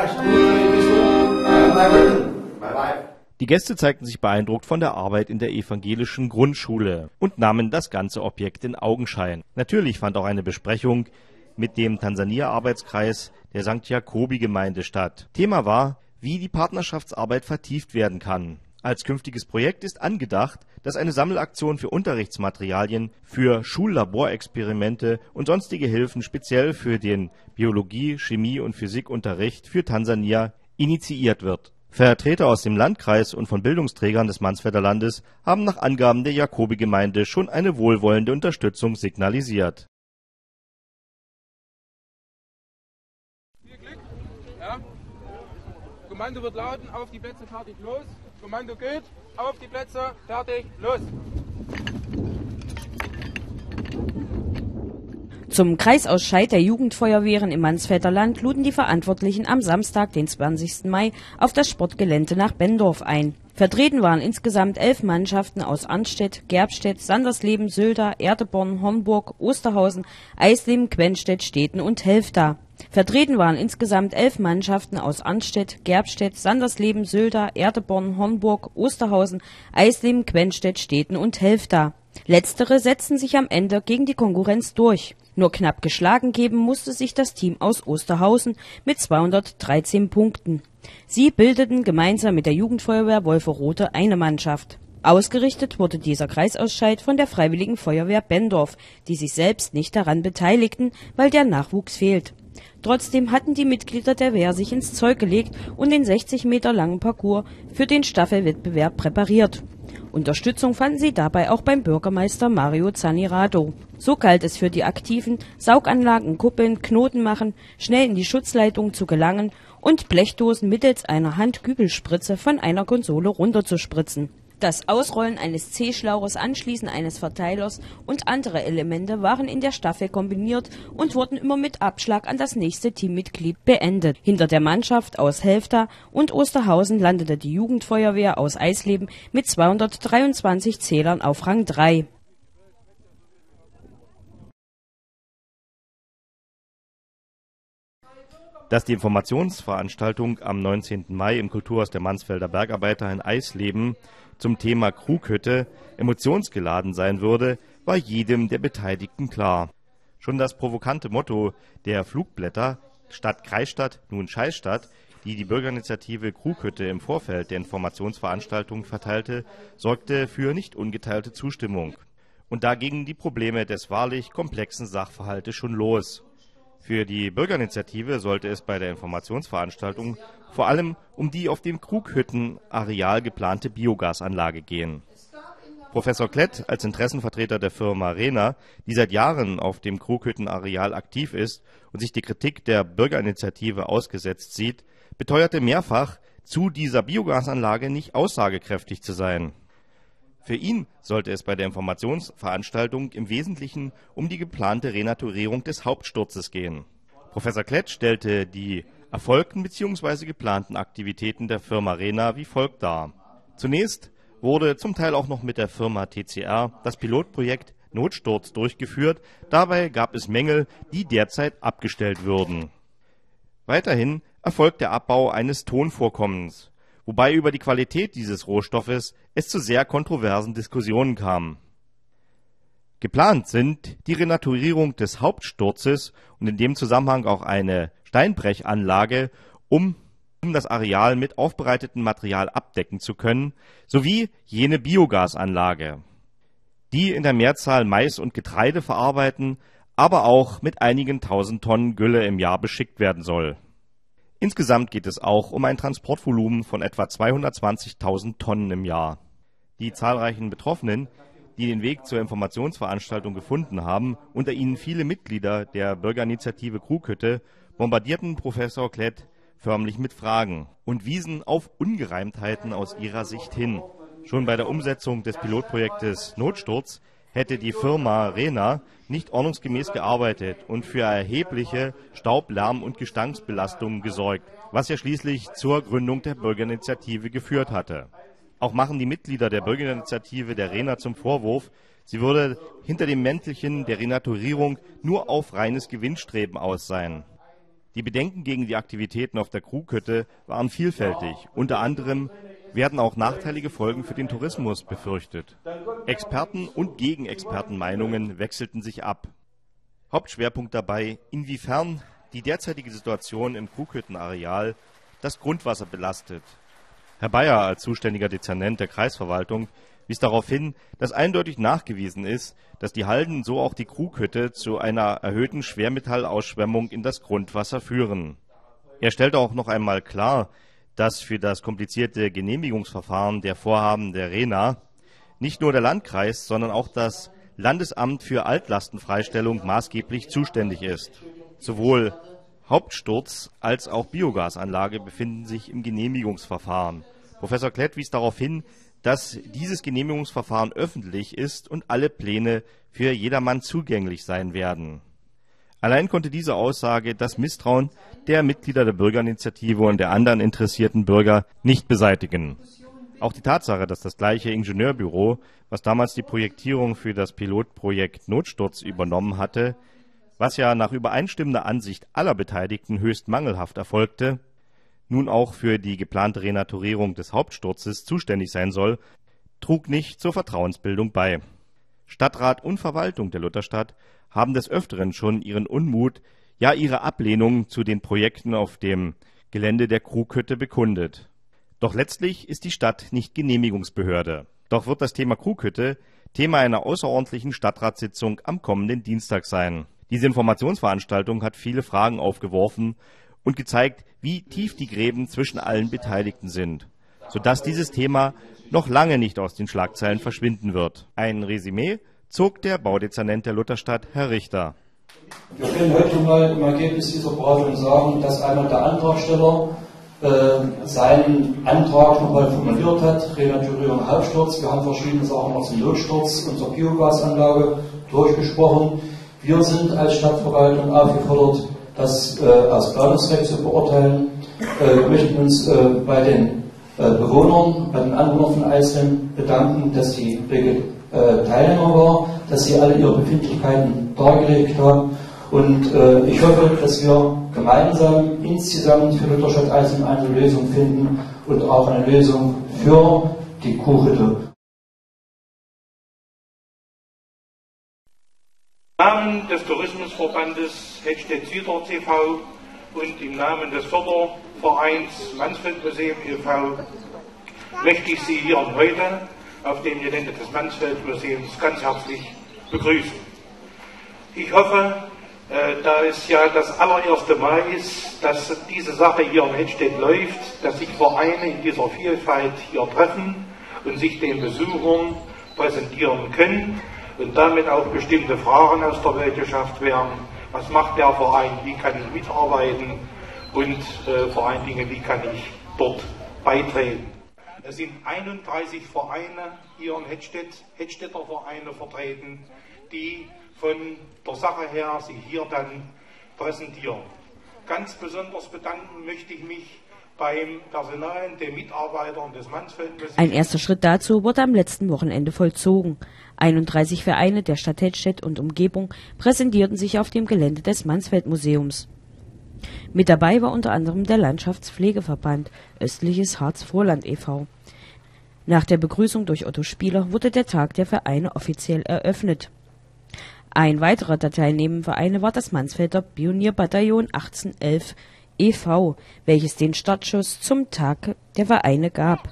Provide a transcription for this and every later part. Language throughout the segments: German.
Die Gäste zeigten sich beeindruckt von der Arbeit in der evangelischen Grundschule und nahmen das ganze Objekt in Augenschein. Natürlich fand auch eine Besprechung mit dem Tansania-Arbeitskreis der St. Jakobi-Gemeinde statt. Thema war, wie die Partnerschaftsarbeit vertieft werden kann. Als künftiges Projekt ist angedacht, dass eine Sammelaktion für Unterrichtsmaterialien, für Schullaborexperimente und sonstige Hilfen speziell für den Biologie-, Chemie- und Physikunterricht für Tansania initiiert wird. Vertreter aus dem Landkreis und von Bildungsträgern des Mansfelder Landes haben nach Angaben der Jakobi-Gemeinde schon eine wohlwollende Unterstützung signalisiert. Viel Glück. Ja. Kommando wird lauten, auf die Plätze, fertig, los. Kommando geht, auf die Plätze, fertig, los. Zum Kreisausscheid der Jugendfeuerwehren im Mansfelder Land luden die Verantwortlichen am Samstag, den 20. Mai, auf das Sportgelände nach Benndorf ein. Vertreten waren insgesamt 11 Mannschaften aus Arnstedt, Gerbstedt, Sandersleben, Sülda, Erdeborn, Homburg, Osterhausen, Eisleben, Quenstedt, Steten und Helfta. Vertreten waren insgesamt 11 Mannschaften aus Arnstedt, Gerbstedt, Sandersleben, Sülda, Erdeborn, Homburg, Osterhausen, Eisleben, Quenstedt, Steten und Helfta. Letztere setzten sich am Ende gegen die Konkurrenz durch. Nur knapp geschlagen geben musste sich das Team aus Osterhausen mit 213 Punkten. Sie bildeten gemeinsam mit der Jugendfeuerwehr Wolferode eine Mannschaft. Ausgerichtet wurde dieser Kreisausscheid von der Freiwilligen Feuerwehr Benndorf, die sich selbst nicht daran beteiligten, weil der Nachwuchs fehlt. Trotzdem hatten die Mitglieder der Wehr sich ins Zeug gelegt und den 60 Meter langen Parcours für den Staffelwettbewerb präpariert. Unterstützung fanden sie dabei auch beim Bürgermeister Mario Zanirato. So galt es für die Aktiven, Sauganlagen, Kuppeln, Knoten machen, schnell in die Schutzleitung zu gelangen und Blechdosen mittels einer Handkübelspritze von einer Konsole runterzuspritzen. Das Ausrollen eines C-Schlauches, Anschließen eines Verteilers und andere Elemente waren in der Staffel kombiniert und wurden immer mit Abschlag an das nächste Teammitglied beendet. Hinter der Mannschaft aus Helfta und Osterhausen landete die Jugendfeuerwehr aus Eisleben mit 223 Zählern auf Rang 3. Dass die Informationsveranstaltung am 19. Mai im Kulturhaus der Mansfelder Bergarbeiter in Eisleben zum Thema Krughütte emotionsgeladen sein würde, war jedem der Beteiligten klar. Schon das provokante Motto der Flugblätter Stadt Kreisstadt, nun Scheißstadt, die die Bürgerinitiative Krughütte im Vorfeld der Informationsveranstaltung verteilte, sorgte für nicht ungeteilte Zustimmung. Und da gingen die Probleme des wahrlich komplexen Sachverhaltes schon los. Für die Bürgerinitiative sollte es bei der Informationsveranstaltung vor allem um die auf dem Krughüttenareal geplante Biogasanlage gehen. Professor Klett, als Interessenvertreter der Firma Rena, die seit Jahren auf dem Krughüttenareal aktiv ist und sich die Kritik der Bürgerinitiative ausgesetzt sieht, beteuerte mehrfach, zu dieser Biogasanlage nicht aussagekräftig zu sein. Für ihn sollte es bei der Informationsveranstaltung im Wesentlichen um die geplante Renaturierung des Hauptsturzes gehen. Professor Klett stellte die erfolgten bzw. geplanten Aktivitäten der Firma Rena wie folgt dar. Zunächst wurde zum Teil auch noch mit der Firma TCR das Pilotprojekt Notsturz durchgeführt. Dabei gab es Mängel, die derzeit abgestellt würden. Weiterhin erfolgt der Abbau eines Tonvorkommens, wobei über die Qualität dieses Rohstoffes es zu sehr kontroversen Diskussionen kam. Geplant sind die Renaturierung des Hauptsturzes und in dem Zusammenhang auch eine Steinbrechanlage, um das Areal mit aufbereitetem Material abdecken zu können, sowie jene Biogasanlage, die in der Mehrzahl Mais und Getreide verarbeiten, aber auch mit einigen tausend Tonnen Gülle im Jahr beschickt werden soll. Insgesamt geht es auch um ein Transportvolumen von etwa 220.000 Tonnen im Jahr. Die zahlreichen Betroffenen, die den Weg zur Informationsveranstaltung gefunden haben, unter ihnen viele Mitglieder der Bürgerinitiative Krughütte, bombardierten Professor Klett förmlich mit Fragen und wiesen auf Ungereimtheiten aus ihrer Sicht hin. Schon bei der Umsetzung des Pilotprojektes Notsturz hätte die Firma Rena nicht ordnungsgemäß gearbeitet und für erhebliche Staub-, Lärm- und Gestanksbelastungen gesorgt, was ja schließlich zur Gründung der Bürgerinitiative geführt hatte. Auch machen die Mitglieder der Bürgerinitiative der Rena zum Vorwurf, sie würde hinter dem Mäntelchen der Renaturierung nur auf reines Gewinnstreben aus sein. Die Bedenken gegen die Aktivitäten auf der Krughütte waren vielfältig. Unter anderem werden auch nachteilige Folgen für den Tourismus befürchtet. Experten- und Gegenexpertenmeinungen wechselten sich ab. Hauptschwerpunkt dabei, inwiefern die derzeitige Situation im Krughüttenareal das Grundwasser belastet. Herr Bayer als zuständiger Dezernent der Kreisverwaltung wies darauf hin, dass eindeutig nachgewiesen ist, dass die Halden, so auch die Krughütte, zu einer erhöhten Schwermetallausschwemmung in das Grundwasser führen. Er stellte auch noch einmal klar, dass für das komplizierte Genehmigungsverfahren der Vorhaben der RENA nicht nur der Landkreis, sondern auch das Landesamt für Altlastenfreistellung maßgeblich zuständig ist. Sowohl Hauptsturz als auch Biogasanlage befinden sich im Genehmigungsverfahren. Professor Klett wies darauf hin, dass dieses Genehmigungsverfahren öffentlich ist und alle Pläne für jedermann zugänglich sein werden. Allein konnte diese Aussage das Misstrauen der Mitglieder der Bürgerinitiative und der anderen interessierten Bürger nicht beseitigen. Auch die Tatsache, dass das gleiche Ingenieurbüro, was damals die Projektierung für das Pilotprojekt Notsturz übernommen hatte, was ja nach übereinstimmender Ansicht aller Beteiligten höchst mangelhaft erfolgte, nun auch für die geplante Renaturierung des Hauptsturzes zuständig sein soll, trug nicht zur Vertrauensbildung bei. Stadtrat und Verwaltung der Lutherstadt haben des Öfteren schon ihren Unmut, ja ihre Ablehnung zu den Projekten auf dem Gelände der Krughütte bekundet. Doch letztlich ist die Stadt nicht Genehmigungsbehörde. Doch wird das Thema Krughütte Thema einer außerordentlichen Stadtratssitzung am kommenden Dienstag sein. Diese Informationsveranstaltung hat viele Fragen aufgeworfen und gezeigt, wie tief die Gräben zwischen allen Beteiligten sind, sodass dieses Thema noch lange nicht aus den Schlagzeilen verschwinden wird. Ein Resümee zog der Baudezernent der Lutherstadt, Herr Richter. Wir können heute mal im Ergebnis dieser Beratung sagen, dass einer der Antragsteller seinen Antrag nochmal formuliert hat, Renaturierung Hauptsturz. Wir haben verschiedene Sachen aus dem Notsturz und zur Biogasanlage durchgesprochen. Wir sind als Stadtverwaltung aufgefordert, das aus Planungsrecht zu beurteilen. Wir möchten uns bei den Bewohnern, bei den Anwohnern von Eisleben bedanken, dass sie rege Teilnehmer waren, dass sie alle ihre Befindlichkeiten dargelegt haben. Und ich hoffe, dass wir gemeinsam insgesamt für Lutherstadt Eisleben eine Lösung finden und auch eine Lösung für die Krughütte. Im Namen des Tourismusverbandes Hettstedt-Süder TV und im Namen des Fördervereins Mansfeld-Museum e.V. möchte ich Sie hier und heute auf dem Gelände des Mansfeld-Museums ganz herzlich begrüßen. Ich hoffe, da es ja das allererste Mal ist, dass diese Sache hier in Hettstedt läuft, dass sich Vereine in dieser Vielfalt hier treffen und sich den Besuchern präsentieren können und damit auch bestimmte Fragen aus der Welt geschafft werden. Was macht der Verein? Wie kann ich mitarbeiten? Und vor allen Dingen, wie kann ich dort beitreten? Es sind 31 Vereine hier in Hettstedt, Hettstedter Vereine vertreten, die von der Sache her sich hier dann präsentieren. Ganz besonders bedanken möchte ich mich beim Personal, den Mitarbeitern des Mansfeld-Museums. Ein erster Schritt dazu wurde am letzten Wochenende vollzogen. 31 Vereine der Stadt Hettstedt und Umgebung präsentierten sich auf dem Gelände des Mansfeld-Museums. Mit dabei war unter anderem der Landschaftspflegeverband Östliches Harz-Vorland e.V. Nach der Begrüßung durch Otto Spieler wurde der Tag der Vereine offiziell eröffnet. Ein weiterer der teilnehmenden Vereine war das Mansfelder Pionierbataillon 1811 e.V., welches den Startschuss zum Tag der Vereine gab.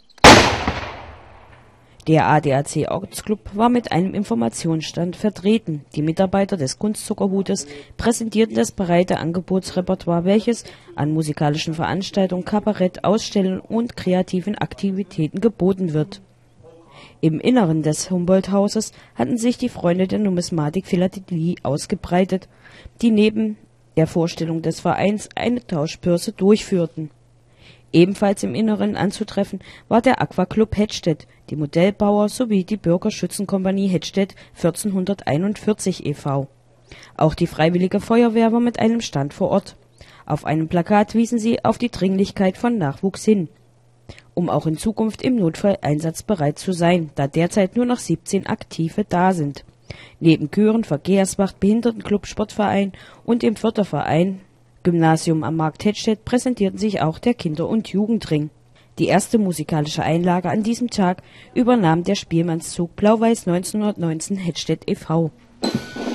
Der ADAC Ortsclub war mit einem Informationsstand vertreten. Die Mitarbeiter des Kunstzuckerhutes präsentierten das breite Angebotsrepertoire, welches an musikalischen Veranstaltungen, Kabarett, Ausstellungen und kreativen Aktivitäten geboten wird. Im Inneren des Humboldt-Hauses hatten sich die Freunde der Numismatik Philatelie ausgebreitet, die neben der Vorstellung des Vereins eine Tauschbörse durchführten. Ebenfalls im Inneren anzutreffen war der Aquaclub Hettstedt, die Modellbauer sowie die Bürgerschützenkompanie Hettstedt 1441 e.V. Auch die Freiwillige Feuerwehr war mit einem Stand vor Ort. Auf einem Plakat wiesen sie auf die Dringlichkeit von Nachwuchs hin, um auch in Zukunft im Notfall einsatzbereit zu sein, da derzeit nur noch 17 Aktive da sind. Neben Chören, Verkehrswacht, Behindertenclub, Sportverein und dem Förderverein Gymnasium am Markt Hettstedt präsentierten sich auch der Kinder- und Jugendring. Die erste musikalische Einlage an diesem Tag übernahm der Spielmannszug Blau-Weiß 1919 Hettstedt e.V.